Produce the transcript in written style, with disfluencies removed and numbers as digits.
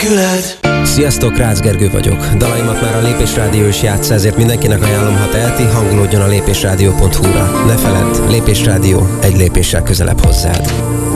nélküled. Sziasztok, Rácz Gergő vagyok. Dalaimat már a Lépés Rádió is játsza, ezért mindenkinek ajánlom, ha teheti, hangolódjon a lépésrádió.hu-ra. Ne feledd, Lépés Rádió, egy lépéssel közelebb hozzád.